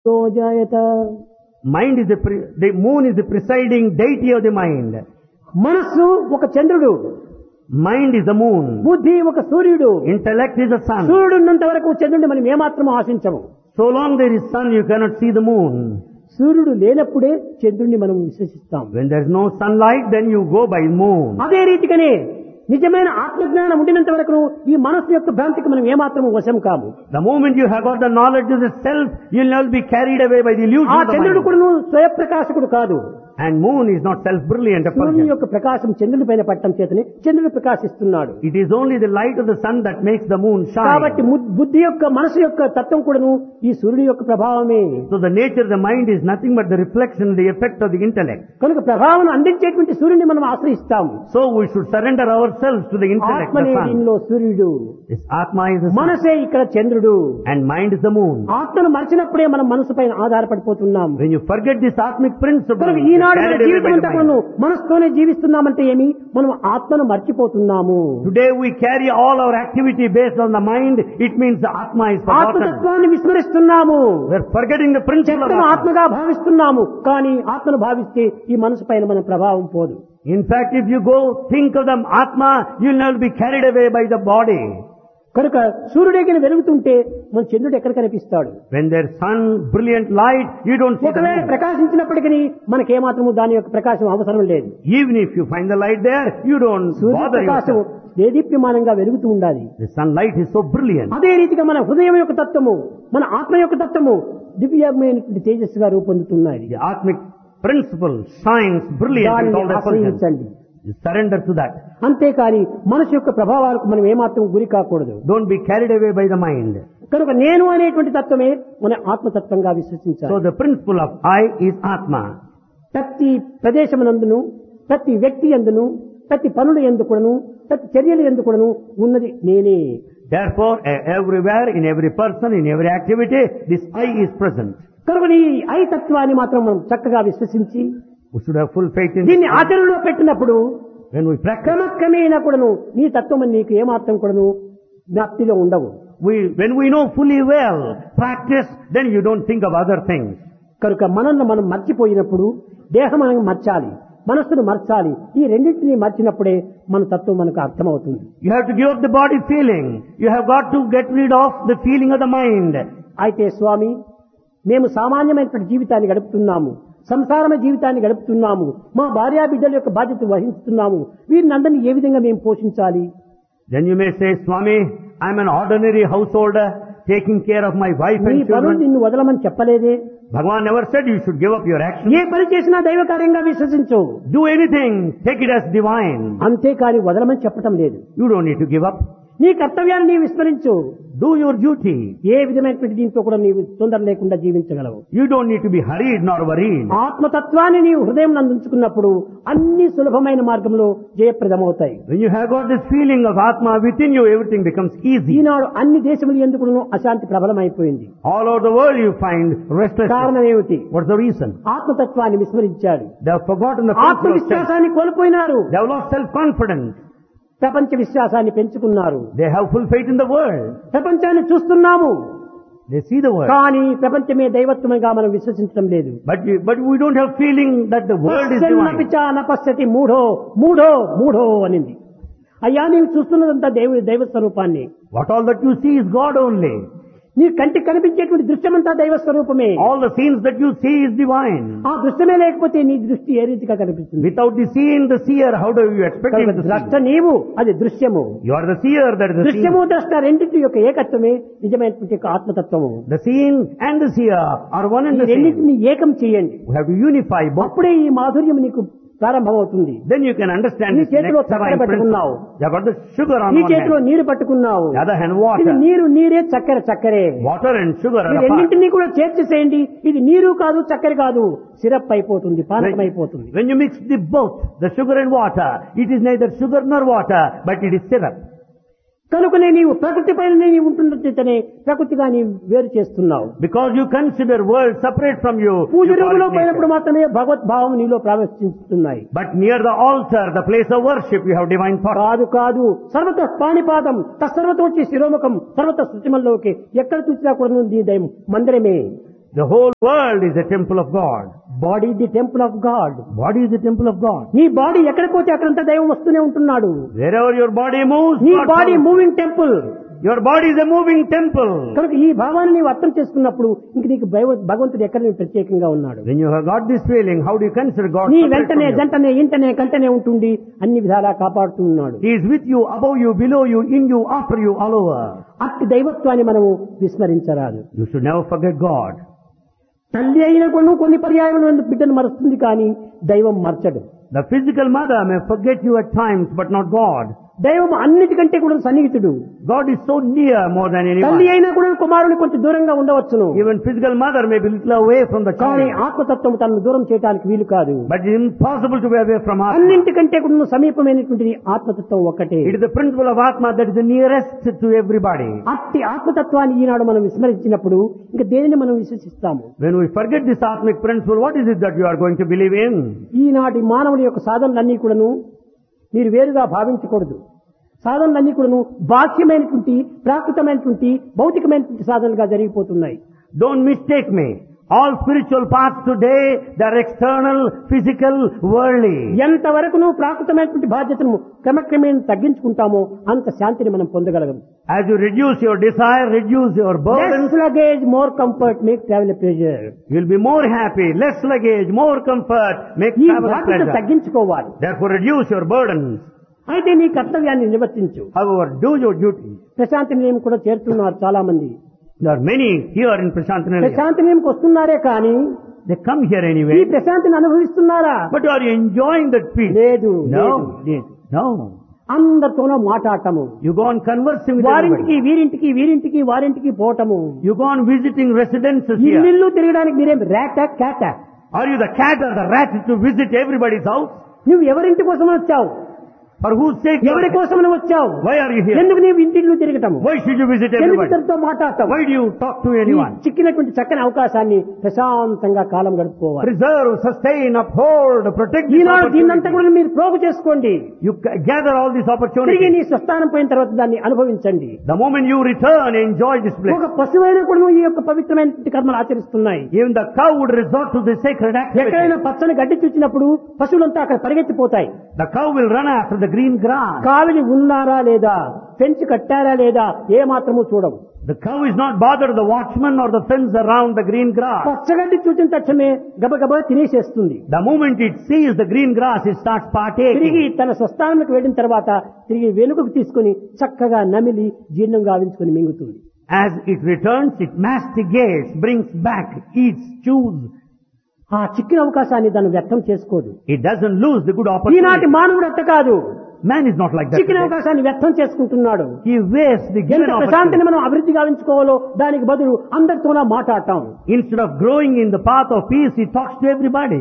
Mind is the moon is the presiding deity of the mind. మనస్సు ఒక చంద్రుడు, Mind is the moon. బుద్ధి ఒక సూర్యుడు. Intellect is the sun. సూర్యుడు ఉన్నంత వరకు చంద్రుడిని మనం ఏమాత్రం ఆశించము. So long there is sun, you cannot see the moon. సూర్యుడు లేనప్పుడే చంద్రుడిని మనం విశ్వసిస్తాం. When there is no sunlight, then you go by moon. అదే రీతిగానే నిజమైన ఆత్మజ్ఞానం ఉండినంత వరకు ఈ మనస్సు యొక్క భ్రాంతికి మనం ఏమాత్రం వశం కాము. The moment you have got the knowledge of the self, you will never be carried away by the illusion ఆ of the చంద్రుడు mind. కూడా స్వయప్రకాశకుడు కాదు. And moon is not self-brilliant. సూర్యుని యొక్క ప్రకాశం చంద్రుడి పైన పట్టడం చేతనే చంద్రుడు ప్రకాశిస్తున్నాడు. It is only the light of the sun that makes the moon కాబట్టి shine. బుద్ధి యొక్క మనసు యొక్క తత్వం కూడాను ఈ సూర్యుడి యొక్క ప్రభావమే. So the nature of the mind is nothing but the reflection, the effect of the intellect. కనుక ప్రభావం అందించేటువంటి సూర్యుడిని మనం ఆశ్రయిస్తాము. So we should surrender ourselves to the intellect, ఆత్మనే the sun. దీనిలో సూర్యుడు, This Atma is the sun. మనసే ఇక్కడ చంద్రుడు. And mind is the moon. ఆత్మను మరిచినప్పుడే మనం మనసు పైన ఆధారపడిపోతున్నాం. When you forget this Atmic principle, కనుక you are ఈనాడు మన carried away జీవితం by అంతా the కూడా mind. మనసుతోనే జీవిస్తున్నామంటే ఏమి, మనం ఆత్మను మర్చిపోతున్నాము. Today we carry all our activity based on the mind. It means the Atma is forgotten. ఆత్మతత్వాన్ని విస్మరిస్తున్నాము. We are forgetting the principle of చెత్తను Atma. ఆత్మగా భావిస్తున్నాము. కానీ ఆత్మను భావిస్తే ఈ మనసు పైన మన ప్రభావం పోదు. In fact, if you go think of the Atma, you will never be carried away by the body. కనుక సూర్యుడికి వెలుగుతుంటే మన చంద్రుడు ఎక్కడ కనిపిస్తాడు? When there's sun, brilliant light, you don't see the ఒకవేళ moon. ప్రకాశించినప్పటికీ మనకేమాత్రము దాని యొక్క ప్రకాశం అవసరం లేదు. Even if you find the light there, you don't Surya bother Prakasam yourself. దేదీప్యమానంగా వెలుగుతూ ఉండాలి. The sunlight is so brilliant. అదే రీతిగా మన హృదయం యొక్క తత్వము, మన ఆత్మ యొక్క తత్వము దివ్యమైనటువంటి తేజస్సుగా రూపొందుతున్నాయి. The Atmic principle shines brilliant in దానిని all the effulgence. ఆశ్రయించండి. You surrender to that. అంతేకాని మనసు యొక్క ప్రభావాలకు మనం ఏమాత్రం గురి కాకూడదు. Don't be carried away by the mind. కనుక నేను అనేటువంటి తత్వమే మన ఆత్మతత్వంగా విశ్వసించాలి. So the principle of I is Atma. ప్రతి ప్రదేశమునందును, ప్రతి వ్యక్తి యందును, ప్రతి పనుల యందు కూడాను, ప్రతి చర్యల యందు కూడాను ఉన్నది నేనే. Therefore, everywhere, in every person, in every activity, this I is present. కనుక ఈ ఐ తత్వాన్ని మాత్రం మనం చక్కగా విశ్వసించి We should have full faith in దీన్ని this. ఆచరణలో పెట్టినప్పుడు When we practice, క్రమక్రమేణా కూడాను నీ తత్వం నీకు ఏమాత్రం కూడాను వ్యాప్తిలో ఉండవు. when we know fully well, practice, then you don't think of other things. కనుక మనల్ని మనం మర్చిపోయినప్పుడు దేహం మనం మర్చాలి, మనస్సును మర్చాలి. ఈ రెండింటినీ మర్చినప్పుడే మన తత్వం మనకు అర్థమవుతుంది. You have to give up the body feeling. You have got to get rid of the feeling of the mind. అయితే స్వామి, మేము సామాన్యమైనటువంటి జీవితాన్ని గడుపుతున్నాము, సంసారమైన జీవితాన్ని గడుపుతున్నాము, మా భార్యా బిడ్డల యొక్క బాధ్యత వహిస్తున్నాము, వీరిని అందరినీ ఏ విధంగా మేము పోషించాలి? Then you may say, Swami, I'm an ordinary householder, taking care of my wife నీ and పనులు children. నిన్ను వదలమని చెప్పలేదే. Bhagavan never said you should give up your action. ఏ పని చేసినా దైవ కార్యంగా విశ్వసించు, Do anything, take it as divine. అంతేకాని వదలమని చెప్పటం లేదు. You don't need to give up. నీ కర్తవ్యాన్ని నీవు విస్మరించు. Do your duty. ఏ విధమైనటువంటి దీంతో కూడా నీవు తొందర లేకుండా జీవించగలవు. You don't need to be hurried nor worried. ఆత్మతత్వాన్ని నీవు హృదయం నందుంచుకున్నప్పుడు అన్ని సులభమైన మార్గంలో జయప్రదమవుతాయి. When you have got this feeling of Atma within you, everything becomes easy. ఈనాడు అన్ని దేశములు ఎందుకు అశాంతి ప్రబలమైపోయింది. All over the world you find restlessness. కారణం ఏమిటి? What's the reason? ఆత్మతత్వాన్ని విస్మరించాడు. They have forgotten the principle of self. ఆత్మవిశ్వాసాన్ని కోల్పోయినారు. They have lost self-confidence. ప్రపంచ విశ్వాసాన్ని పెంచుకున్నారు. They have full faith in the world. ప్రపంచాన్ని చూస్తున్నాము, They see the world. కానీ ప్రపంచమే దైవత్వముగా మనం విశ్వసించడం లేదు. But we don't have feeling that the world is divine. నపశ్యతి మూఢో మూఢో మూఢో అనింది. అయ్యా నీవు చూస్తున్నదంతా దైవ స్వరూపాన్ని. What all that you see is God only. నీ కంటికి కనిపించేటువంటి దృశ్యమంతా దైవ స్వరూపమే. All the scenes that you see is divine. ఆ దృశ్యమే లేకపోతే నీ దృష్టి ఏ రీతిగా కనిపిస్తుంది? Without the seeing, the seer, how do you expect him to ద్రష్ట see? నీవు, అది దృశ్యము. You are the seer, that is the దృశ్యము seer. ద్రష్ట రెండింటి యొక్క ఏకత్వమే నిజమైనటువంటి యొక్క ఆత్మతత్వము. The seeing and the seer are one and ఈ the same. రెండింటిని ఏకం చేయండి. We have to unify both. అప్పుడే ఈ మాధుర్యం నీకు ప్రారంభమవుతుంది. Then you can understand నీ this చేతిలో next చక్కెర divine పట్టుకున్నావు. principle. You have got the sugar on నీ one చేతిలో hand. నీరు పట్టుకున్నావు. The other hand ఇది water. నీరు నీరే, చక్కెర చక్కెరే. Water and sugar ఈ are apart. రెండింటినీ కూడా చేర్చేసేయండి. ఇది నీరు కాదు, చక్కెర కాదు, సిరప్ అయిపోతుంది, పానకం అయిపోతుంది. When you mix both, the sugar and water, it is neither sugar nor water, but it is syrup. కనుకనే నీవు ప్రకృతి పైన నీవు ఉంటున్నట్లయితేనే ప్రకృతిగా నీవు వేరు చేస్తున్నావు. Because you consider world separate from you. Puja you call రూపంలో it పోయినప్పుడు nature. మాత్రమే భగవద్భావం నీలో ప్రవేశిస్తున్నాయి. But near the altar, the place of worship, you have divine thought. కాదు కాదు, సర్వత పాణిపాదం తత్సర్వతోచి శిరోముఖం సర్వత శుచిమల్లోకి ఎక్కడ చూసినా కూడా నీ దైవం మందిరమే. The whole world is a temple of God. Body the temple of God. Body is the temple of God. నీ body ఎక్కడికి పోతే అక్కడంతా దైవం వస్తూనే ఉంటున్నాడు. Wherever your body moves, నీ God body comes. Moving temple. Your body is a moving temple. కనుక ఈ భావాన్ని నీవు అర్థం చేసుకున్నప్పుడు ఇంక నీకు భగవంతుడు ఎక్కడ నీకు ప్రత్యేకంగా ఉన్నాడు. When you have got this feeling, how do you consider God? నీ separate వెంటనే from you? జంటనే ఇంటనే కంటనే ఉంటుండి అన్ని విధాలా కాపాడుతూ ఉన్నాడు. He is with you, above you, below you, in you, after you, all over. అట్టి దైవత్వాన్ని మనము విస్మరించరాదు. You should never forget God. తల్లి అయిన కొన్ని పర్యాయములను బిడ్డను మరుస్తుంది కానీ దైవం మర్చడు. The physical mother may forget you at times, but not God. దైవం అన్నిటికంటే కూడా సన్నిహితుడు. God is so near more than తల్లి anyone. అయినా కూడా కుమారుని కొంచెం దూరంగా ఉండవచ్చును. Even physical mother may be little away from the కానీ child. ఆత్మతత్వం తనను దూరం చేయడానికి వీలు కాదు. But it is impossible to be away from Atma. అన్నింటికంటే కూడా సమీపమైనటువంటిది ఆత్మతత్వం ఒక్కటే. It is the principle of Atma that is the nearest to everybody. అట్టి ఆత్మతత్వాన్ని ఈనాడు మనం విస్మరించినప్పుడు ఇంకా దేనిని మనం విశ్వసిస్తాము? When we forget this Atmic principle, what is it that you are going to believe in? ఈనాటి మానవుని యొక్క సాధనలన్నీ కూడాను మీరు వేరుగా భావించకూడదు. సాధనలన్నీ కూడాను బాహ్యమైనటువంటి ప్రాకృతమైనటువంటి భౌతికమైనటువంటి సాధనలుగా జరిగిపోతున్నాయి. Don't mistake me. All spiritual paths today, they are external, physical, worldly. ఎంతవరకు నువ్వు ప్రాకృతమైనటువంటి బాధ్యతను క్రమక్రమేణా తగ్గించుకుంటామో అంత శాంతిని మనం పొందగలగం. As you reduce your desire, reduce your burdens, Less luggage, more comfort, make travel a pleasure. you will be more happy. Less luggage, more comfort, make ఈ travel a బాధ్యత pleasure. తగ్గించుకోవాలి. Therefore reduce your burdens. అయితే నీ కర్తవ్యాన్ని నిర్వర్తించు. However, do your duty. Prashanti నిలయం కూడా చేరుతున్నారు చాలా మంది. There are many here in Prashant Nilayam. Prashanti నిలయంకి వస్తున్నారే కానీ They come here ఈ anyway. ప్రశాంతిని అనుభవిస్తున్నారా? But are you enjoying that peace? లేదు. No. లేదు. No. అందరితోనూ మాట్లాడటము, You go on conversing with వారింటికి everybody. వీరింటికి వీరింటికి వారింటికి పోవటము, You go on visiting residences here. ఇల్లు తిరగడానికి మీరేం ర్యాటా క్యాటా? Are you the cat or the rat to visit everybody's house? నువ్వు ఎవరింటి కోసం వచ్చావు? For whose sake? you ఎవరి are- కోసం వచ్చావు? Why are you here? ఎందుకు నీవు ఇంటిల్లు తిరగటము? Why should you visit ఎందుకు everybody? ఇతరులతో మాట్లాడతావు? Why do you talk to ఈ anyone? చిక్కినటువంటి చక్కని అవకాశాన్ని ప్రశాంతంగా కాలం గడుపుకోవాలి. Preserve, sustain, uphold, protect this ఈనాడు దీన్నంతా opportunity. కూడా మీరు ప్రోగు చేసుకోండి. You gather all these తిరిగి opportunities. నీ స్వస్థానం పోయిన తర్వాత దాన్ని అనుభవించండి. The moment you return, enjoy this place. ఒక పశువైన కూడా ఈ యొక్క పవిత్రమైనటువంటి కర్మలు ఆచరిస్తున్నాయి. Even the cow would resort to the sacred ఎక్కడైనా activity. పచ్చని గడ్డి చూసినప్పుడు పశువులంతా అక్కడ పరిగెత్తిపోతాయి. The cow will run after the green grass. కావిలి ఉన్నారా లేదా, ఫెన్స్ కట్టారా లేదా ఏ మాత్రము చూడవు. The cow is not bothered the watchman or the fence around the green grass. పచ్చగడ్డి చూసిన తక్షణమే గబగబా తినేసేస్తుంది. The moment it sees the green grass, it starts తిరిగి partaking. తన స్వస్థానానికి వెళ్ళిన తర్వాత తిరిగి వెనుకకు తీసుకుని చక్కగా నమిలి జీర్ణం గావించుకుని మింగుతుంది. As it returns, it masticates, brings back, eats, chews. ఆ చిక్కిన అవకాశాన్ని దాన్ని వ్యర్థం చేసుకోదు. It doesn't lose the good ఈనాటి opportunity. మానవుడు అట్ట కాదు. Man is not like that చిక్కిన today. అవకాశాన్ని వ్యర్థం చేసుకుంటున్నాడు. He wastes the given ఎంత ప్రశాంతిని opportunity. మనం అభివృద్ధి గావించుకోవాలో దానికి బదులు అందరితోనా మాట్లాడటం. Instead of growing in the path of peace, he talks to everybody.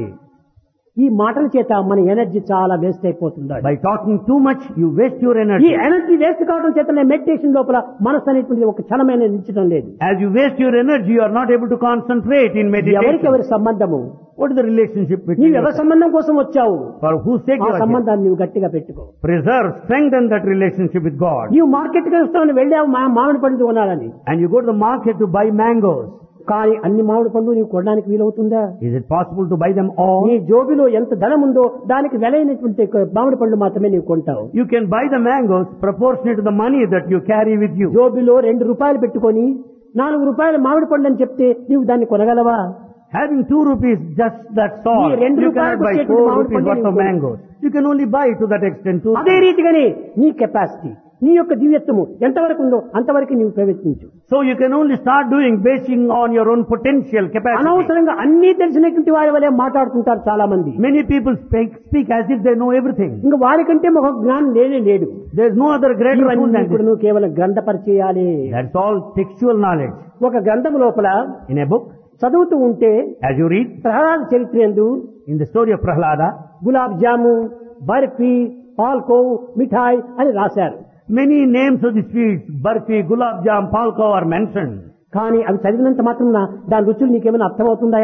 ఈ మాటల చేత మన ఎనర్జీ చాలా వేస్ట్ అయిపోతుంది. By talking too much, you waste your ఈ energy. ఎనర్జీ వేస్ట్ కావడం చేతనే మెడిటేషన్ లోపల మనసు అనేటువంటిది ఒక క్షణమైన నిలిచడం లేదు. As you waste your energy, you are not able to concentrate in ఎవరికి meditation. ఎవరి సంబంధము? What is the relationship between నీవు you? ఎవరి సంబంధం కోసం వచ్చావు? For whose sake ఆ you are here? సంబంధాన్ని నువ్వు గట్టిగా పెట్టుకో. Preserve, strengthen that relationship with God. నీవు మార్కెట్ కి వస్తావని వెళ్ళావు మామిడి పండు కొనాలని, And you go to the market to buy mangoes. కానీ అన్ని మామిడి పండ్లు నీవు కొనడానికి వీలవుతుందా? Is it possible to buy them all? నీ జోబిలో ఎంత ధనం ఉందో దానికి వెలైనటువంటి మామిడి పండ్లు మాత్రమే నీవు కొంటావు. You can buy the mangoes proportionate to the money that you carry with you. జోబిలో 2 రూపాయలు పెట్టుకొని 4 రూపాయల మామిడి పండు అని చెప్తే నీవు దాన్ని కొనగలవా? Having 2 rupees, just that's all. ఈ 2 You cannot buy రూపాయలకు 4 వచ్చేటువంటి rupees మామిడి worth of పండు mangoes. You can only buy to that extent 2 అదే rupees. రీతిగానే నీ కెపాసిటీ, నీ యొక్క దివ్యత్వము ఎంతవరకు ఉందో అంతవరకు నీవు ప్రవేశించు. So you can only start doing basing on your own potential capacity. అనవసరంగా అన్నీ తెలిసినటువంటి వారి వలె మాట్లాడుతుంటారు చాలా మంది. Many people speak as if they know everything. ఇంకా వారికంటే ఒక జ్ఞానం లేనే లేడు. There is no other greater fool ఇవన్నీ than కూడా this. నువ్వు కేవలం గ్రంథ పరిచయాలే. That's all textual knowledge. ఒక గ్రంథం లోపల In a book, చదువుతూ ఉంటే as you read, ప్రహ్లాద చరిత్ర యందు in the story of Prahlada, gulab జాము, బర్ఫీ, పాల్కో, మిఠాయి అని రాశారు. many names of the sweets, barfi, gulab jam, palko are mentioned. కానీ అవి చదివినంత మాత్రం దాని రుచులు నీకేమైనా అర్థమవుతుందాయా?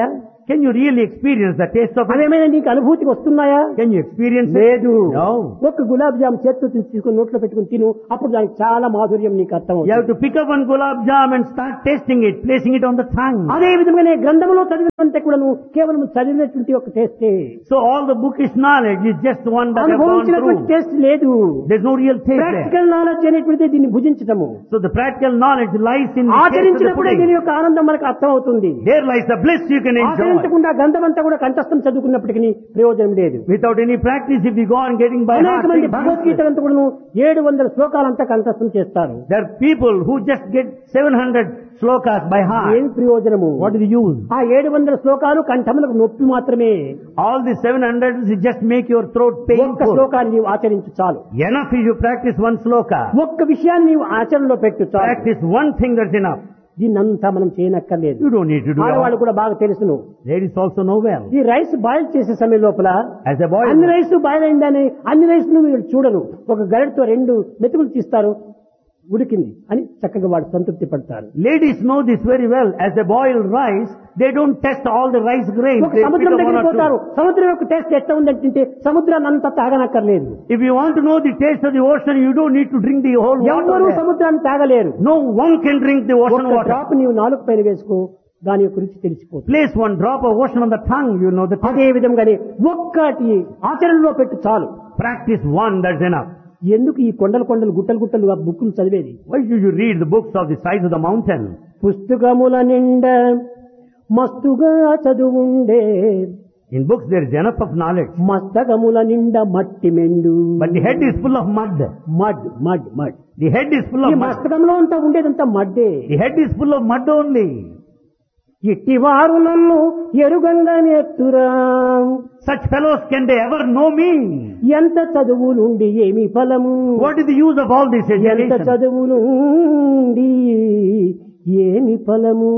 Can you really experience the taste of it? అవేమైనా నీకు అనుభూతికి వస్తున్నాయా? Can you experience లేదు. it? No. ఒక గులాబ్ జామ్ చేత్తో తీసుకుని నోట్లో పెట్టుకుని తిను, అప్పుడు దానికి చాలా మాధుర్యం నీకు అర్థం You have to pick up one gulab jam and start tasting it, placing it on the tongue. అదే విధంగానే గ్రంథంలో చదివినంత కూడా నువ్వు కేవలం చదివినటువంటి ఒక టేస్టే, So all the bookish knowledge is just one that I've gone అనుభవించినటువంటి through. టేస్ట్ లేదు. There's no real taste there. Practical knowledge అనేటువంటిది దీన్ని భుజించటము. So the practical knowledge lies in the taste of the ఆచరించినప్పుడే దీని pudding. యొక్క ఆనందం మనకు అర్థం అవుతుంది. There lies the bliss you can enjoy. ఆచరించకుండా గ్రంథం అంతా కూడా కంఠస్థం చదువుకున్నప్పటికీ ప్రయోజనం లేదు. Without any practice, if you go on getting by అనేక heart, మంది it's భగవద్గీత useless. అంతా కూడా 700 శ్లోకాలంతా కంఠస్థం చేస్తారు. There are people who just get 700 slokas by heart. ఏం ప్రయోజనము? What is the use? ఆ 700 శ్లోకాలు కంఠములకు నొప్పి మాత్రమే. All the 700 is just make your throat ఒక్క painful. శ్లోకాన్ని నీవు ఆచరించు చాలు. Enough if you practice one sloka. ఒక్క విషయాన్ని నీవు ఆచరణలో పెట్టు చాలు. Practice one thing, that's enough. దీన్నంతా మనం చేయనక్కర్లేదు. You don't need to do ఆడవాళ్ళు all. కూడా బాగా తెలుసును. Ladies also know well. ఈ రైస్ బాయిల్ చేసే సమయం లోపల As a boy, అన్ని రైస్ బాయిల్ అయిందని అన్ని రైస్ మీరు చూడరు. ఒక గరిటతో 2 మెతుకులు తీస్తారు, ఉడికింది అని చక్కగా వాడు సంతృప్తి పడతారు. ladies know this very well. As they boil rice, they don't test all the rice grains. ఒక They pick సముద్రం up one దగ్గరికి or పోతారు, two. సముద్రం యొక్క టేస్ట్ ఎట్లా ఉందంటే సముద్రాన్ని అంతా తాగనక్కర్లేదు. If you want to know the taste of the ocean, you don't need to drink the whole water. ఎవరు there. సముద్రాన్ని తాగలేరు. No one can drink the ocean ఒక water. డ్రాప్ నీవు నాలుగు పైన వేసుకో, దాని యొక్క రుచి తెలిసిపోతుంది. Place one drop of ocean on the tongue, you know the taste. అదే విధంగానే ఒక్కటి ఆచరణలో పెట్టు చాలు. Practice one, that's enough. ఎందుకు ఈ కొండలు కొండలు గుట్టలు గుట్టలు ఆ బుక్కులు చదివేది? Why should you read the books of the size of the mountain? పుస్తకముల నిండా మస్తుగా చదువుండే, In books there is enough of knowledge. మస్తకముల నిండా మట్టి మెండు. But the head is full of mud. Mud mud mud. The head is full ఈ of mud. మస్తకంలో అంతా ఉండేదంతా మడ్డే. The head is full of mud only. ఇట్టివారు నన్ను ఎరుగంగా నేర్తురా, Such fellows, can they ever know me? ఎంత చదువులుండి ఏమి ఫలము, What is the use of all this ఎంత education? చదువులుండి ఏమి ఫలము.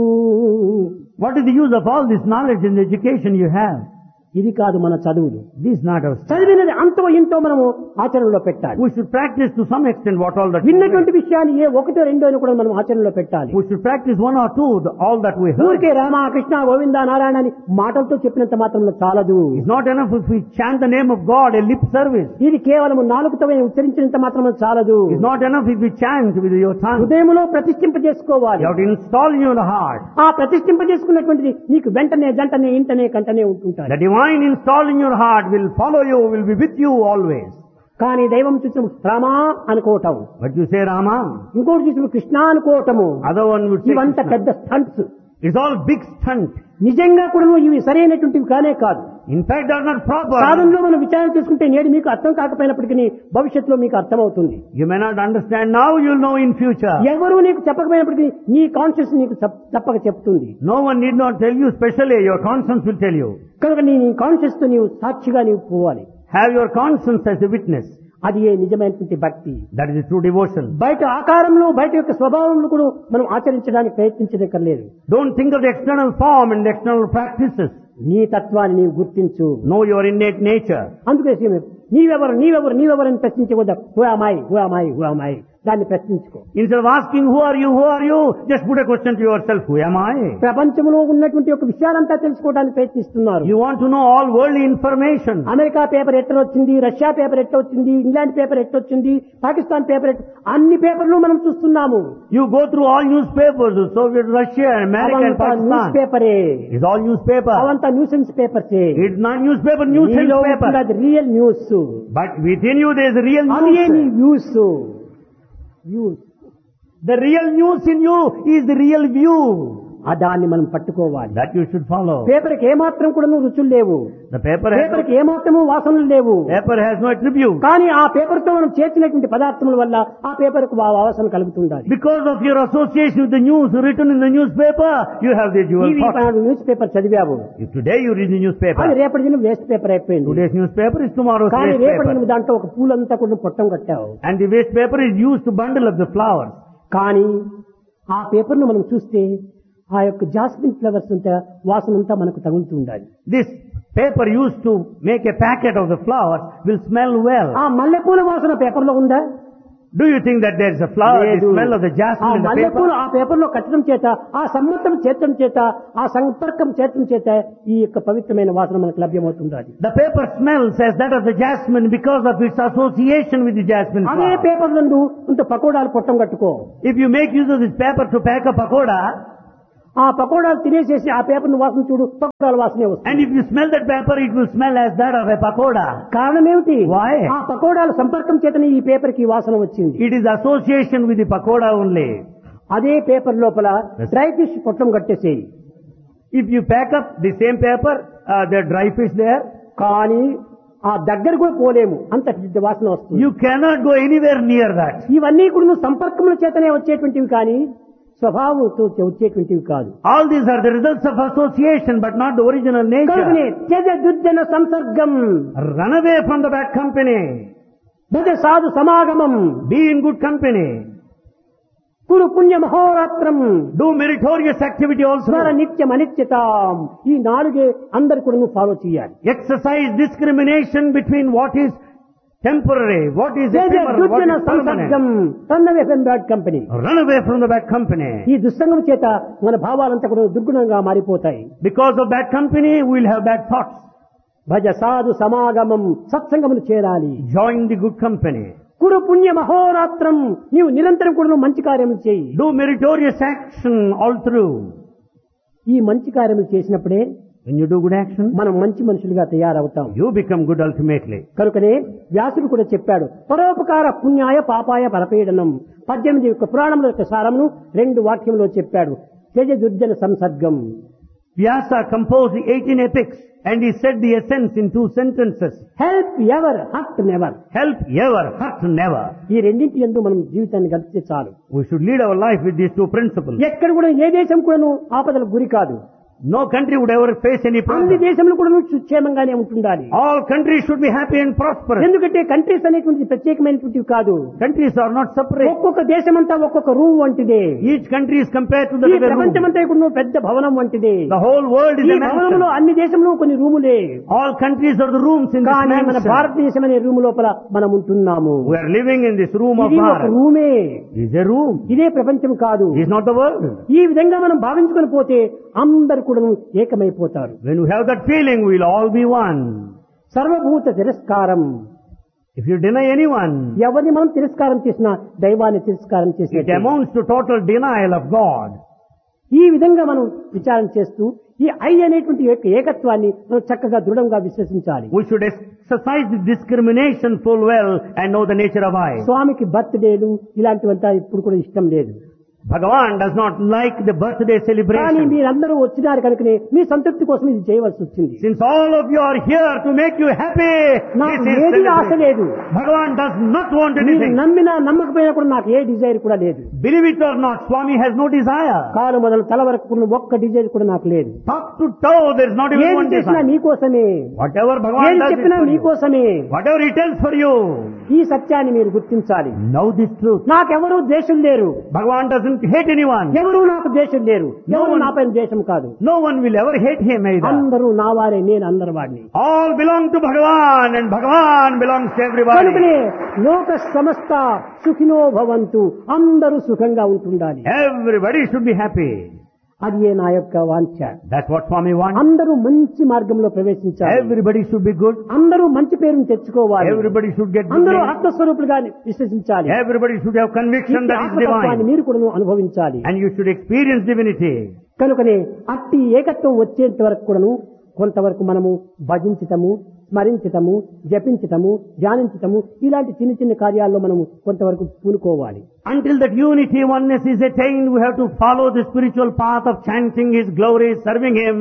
What is the use of all this knowledge and education you have? ఇది కాదు మన చదువులు. This is not our study. చదివినది అంతో ఇంతో మనము ఆచరణలో పెట్టాలి. We should practice to some extent what all that we విన్నటువంటి learn. విషయాలు ఏ ఒకటో రెండో అని కూడా మనం ఆచరణలో పెట్టాలి. We should practice one or two, all that we heard. ఊరికే రామ కృష్ణ గోవింద నారాయణ అని మాటలతో చెప్పినంత మాత్రంలో చాలదు. It's not enough if we chant the name of God, a lip service. ఇది కేవలం నాలుగుతో ఉచ్చరించినంత మాత్రమే చాలదు. It's not enough if we chant with your tongue. హృదయంలో ప్రతిష్ఠింపజేసుకోవాలి. You have to install you in the heart. ఆ ప్రతిష్ఠింపజేసుకున్నటువంటిది నీకు వెంటనే జంటనే ఇంటనే కంటనే ఉంటుంటారు. The divine installed in your heart will follow you, will be with you always. కానీ దైవం చూసిన రామా అనుకోవటం, But you say Rama, ఇంకోటి చూసిన Krishna అనుకోవటము, other one would say ఇవంతా Krishna. పెద్ద stunts. It's all big stunt. నిజంగా కూడా ఇవి సరైనటువంటివి కానే కాదు. In fact, they are not proper. సాధనలో మనం విచారణ చేసుకుంటే నేడు మీకు అర్థం కాకపోయినప్పటికీ భవిష్యత్తులో మీకు అర్థమవుతుంది. You may not understand now, you'll know in future. ఎవరు నీకు చెప్పకపోయినప్పటికీ నీ కాన్షియస్ నీకు తప్పక చెప్తుంది. No one need not tell you specially, your conscience will tell you. కనుక నీ కాన్షియస్ తో నీవు సాక్షిగా నీవు పోవాలి. Have your conscience as a witness. అది ఏ నిజమైనటువంటి భక్తి. That is the true devotion. బయట ఆకారంలో బయట యొక్క స్వభావంలో కూడా మనం ఆచరించడానికి ప్రయత్నించక్కర్లేదు. Don't think of the external form and the external practices. నీ తత్వాన్ని నీవు గుర్తించు. Know your innate nature. అందుకే నీవెవరు నీవెవరు నీవెవరు అని ప్రశ్నించకూడదు. Who am I, who am I, who am I. దాన్ని ప్రశ్నించుకో. Instead of asking who are you, just put a question to yourself, who am I? ప్రపంచంలో ఉన్నటువంటి ఒక విషయాలంతా తెలుసుకోవడానికి ప్రయత్నిస్తున్నారు. You want to know all worldly information. America paper ఎట్లా వచ్చింది, Russia paper ఎట్లా వచ్చింది, ఇంగ్లాండ్ పేపర్ ఎట్లా వచ్చింది, పాకిస్తాన్ పేపర్ అన్ని పేపర్లు మనం చూస్తున్నాము. You go through all newspapers, Soviet Russia, America and news Pakistan. పేపరే, It's all newspaper. అవంతా nuisance పేపర్సే. It's not newspaper, nuisance paper. అది real news. But within you there is a real అది ఏ నీ news. News. The real news in you is the real view. దాన్ని మనం పట్టుకోవాలి. That you should follow. పేపర్కి ఏమాత్రం కూడా రుచులు లేవు. The paper has పేపర్కి ఏమాత్రము వాసనలు లేవు. no attribute. కానీ ఆ పేపర్ తో మనం చేర్చినటువంటి పదార్థముల వల్ల ఆ పేపర్ కు వాసన కలుగుతుండాలి. Because of your association with the news written in the newspaper, you have the dual thought. News paper చదివావు, If today you read the అది newspaper, రేపటి దినం వేస్ట్ పేపర్ అయిపోయింది. today's newspaper is tomorrow's కానీ waste రేపటి paper. దినం దాంట్లో ఒక పూలంతా కూడా పొట్టం కట్టావు. And the waste paper is used to bundle up the flowers. కానీ ఆ పేపర్ ను మనం చూస్తే ఆ యొక్క జాస్మిన్ ఫ్లవర్స్ అంతా వాసన అంతా మనకు తగులుతూ ఉండాలి. This paper used to make a packet of the flowers will smell well. ఆ మల్లెపూల వాసన పేపర్ లో ఉందా? Do you think that there is a flower, the లేదు. smell of the ఆ jasmine in the మల్లెపూలు paper? ఆ పేపర్ లో కట్టడం చేత, ఆ సమ్మతం చేర్చడం చేత, ఆ సంపర్కం చేర్చడం చేత ఈ యొక్క పవిత్రమైన వాసన మనకు లభ్యమవుతుంది. అది The paper smells as that of the jasmine because of its association with the jasmine అదే flower. పేపర్ నందు ఇంత పకోడాలు పొట్టం కట్టుకో, If you make use of this paper to pack a pakoda, ఆ పకోడాలు తినేసేసి ఆ పేపర్ ను వాసన చూడు, పకోడాల వాసనే and వస్తుంది. if you smell that paper, it will smell as that of a pakoda. కారణం ఏమిటి? Why? ఆ పకోడాల సంపర్కం చేతనే ఈ పేపర్ కి వాసన వచ్చింది. It is association with the pakoda only. అదే పేపర్ లోపల dry fish పొట్టం కట్టేసేయి. If you pack up the same paper, the dry fish there, కానీ ఆ దగ్గర కూడా పోలేము, అంత పెద్ద వాసన వస్తుంది. you cannot go anywhere near that. ఇవన్నీ కూడా సంపర్కముల చేతనే వచ్చేటువంటివి కానీ స్వభావంతో వచ్చేటువంటివి కాదు. All these are the results of association, but not the original కనుకనే nature. త్యజ దుర్జన సంసర్గం, Run away from the bad company. భజ సాధు సమాగమం, Be in good company. కురు పుణ్య మహోరాత్రం, Do meritorious activity స్మర also. నిత్యం అనిత్యతాం. ఈ నాలుగే అందరు కూడా నువ్వు ఫాలో చేయాలి. Exercise discrimination between what is temporary, what is త్యజ ephemeral, what దుర్జన is సంసర్గం, permanent. Run away from bad company. Run away from the bad company. ఈ దుస్సంగం చేత మన భావాలంతా కూడా దుర్గుణంగా మారిపోతాయి. Because of bad company, we will have bad thoughts. భజ సాధు సమాగమం, సత్సంగమును చేరాలి. Join the good company. కురు పుణ్య మహోరాత్రం, నీవు నిరంతరం కూడా మంచి కార్యములు చేయి. Do meritorious action all through. ఈ మంచి కార్యములు చేసినప్పుడే When you do good action, మనం మంచి మనుషులుగా తయారవుతాం. you become good ultimately. కనుకనే వ్యాసుడు కూడా చెప్పాడు, పరోపకార పుణ్యాయ పాపాయ పరపీడనం. 18 యొక్క పురాణముల యొక్క సారమును 2 వాక్యంలో చెప్పాడు. త్యజ దుర్జన సంసర్గం. Vyasa composed the 18 epics and he said the essence in 2 sentences. Help ever, hurt never. Help ever, hurt never. ఈ రెండింటి యందు మనం జీవితాన్ని గడిపితే చాలు. We should lead our life with these 2 principles. ఎక్కడ కూడా ఏ దేశం కూడాను ఆపదలకు గురి కాదు. No country would ever face any అన్ని problem. దేశంలో కూడా సుక్షేమంగానే ఉంటుండాలి. All countries should be happy and prosperous. ఎందుకంటే కంట్రీస్ అనేటువంటి ప్రత్యేకమైనటువంటివి కాదు. Countries are not separate. ఒక్కొక్క దేశమంతా ఒక్కొక్క రూమ్ వంటిదే. Each country is compared to the ఈ other room. ప్రపంచమంతా కూడా పెద్ద భవనం వంటిదే. The whole world is ఈ a భవనంలో mansion. అన్ని దేశంలో కొన్ని రూములే. All countries are the rooms in this కానీ మన mansion. భారతదేశం అనే రూమ్ లోపల మనం ఉంటున్నాము. We are living in this room of ఇది ఒక Bharat. రూమే. It is a room. ఇదే ప్రపంచం కాదు. It is not the world. ఈ విధంగా మనం భావించుకొని పోతే అందరు కూడా ఏకమైపోతారు. When we have that feeling, we will all be one. సర్వభూత తిరస్కారం. If you deny anyone, ఎవరిని మనం తిరస్కారం చేసినా దైవాన్ని తిరస్కారం it చేసినట్టే. amounts to total denial of God. ఈ విధంగా మనం విచారణ చేస్తూ ఈ ఐ అనేటువంటి యొక్క ఏకత్వాన్ని మనం చక్కగా దృఢంగా విశ్వసించాలి. We should exercise the discrimination full well and know the nature of I. స్వామికి బర్త్డేలు ఇలాంటివంతా ఇప్పుడు కూడా ఇష్టం లేదు. Bhagavan does not like the birthday కానీ celebration. మీరందరూ వచ్చినారు కనుకనే మీ సంతృప్తి కోసం ఇది చేయవలసి వచ్చింది. Since all of you are here to make you happy, నాకు this is ఏది ఆశ celebration. లేదు. Bhagavan does not want మీరు anything. నమ్మినా నమ్మకపోయినా కూడా నాకు ఏ డిజైర్ కూడా లేదు. Believe it or not, Swami has no desire. కాలు మొదలు తల వరకు కూడా ఒక్క డిజైర్ కూడా నాకు లేదు. Top to toe, there is not even ఏది one చేసినా desire. మీకోసమే, Whatever Bhagavan ఏది does is చెప్పినా for you. మీకోసమే. Whatever he tells for you. ఈ సత్యాన్ని మీరు గుర్తించాలి. Know this truth. నాకెవరూ ద్వేషం లేరు. Bhagavan doesn't hate anyone. ఎవరు నాకు ద్వేషం లేరు. ఎవరు నాపైన ద్వేషం కాదు. No one will ever hate him either. అందరూ నా వారే, నేను అందరి వాడిని. All belong to Bhagavan and Bhagavan belongs to everybody. కనుకనే లోక సమస్త సుఖినో భవంతు, అందరూ సుఖంగా ఉంటుండాలి. Everybody should be happy. అది నా యొక్క వాంఛ. That's what Swami wants. అందరూ మంచి మార్గంలో ప్రవేశించాలి. Everybody should be good. అందరూ మంచి పేరును తెచ్చుకోవాలి. Everybody should get good అందరూ name. ఆత్మస్వరూపులుగా విశ్వసించాలి. Everybody should have conviction that is ఆత్మతత్వాన్ని divine. మీరు కూడా అనుభవించాలి. And you should experience divinity. కనుకనే అట్టి ఏకత్వం వచ్చేంత వరకు కూడాను కొంతవరకు మనము భజించటము, స్మరించటము, జపించటము, ధ్యానించటము ఇలాంటి చిన్న చిన్న కార్యాల్లో మనము కొంతవరకు పూనుకోవాలి. Until that unity, oneness is attained, we have to follow the spiritual path of chanting His glory, serving Him,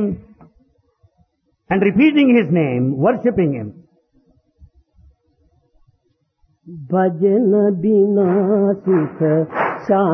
and repeating His name, worshipping Him. భజన బినా సుఖ